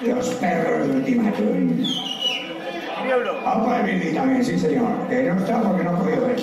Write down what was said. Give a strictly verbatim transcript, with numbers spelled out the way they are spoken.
Los perros de Ultimatum. Diablo. Vamos por el Billy también, sí señor. Que no está porque no ha podido ver.